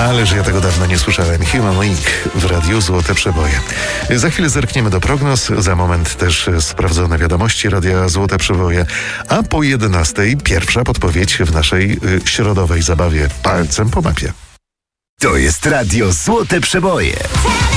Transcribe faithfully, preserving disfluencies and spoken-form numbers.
Ależ ja tego dawno nie słyszałem. Human League w radiu Złote Przeboje. Za chwilę zerkniemy do prognoz, za moment też sprawdzone wiadomości radia Złote Przeboje, a po jedenastej pierwsza podpowiedź w naszej y, środowej zabawie Palcem po mapie. To jest radio Złote Przeboje.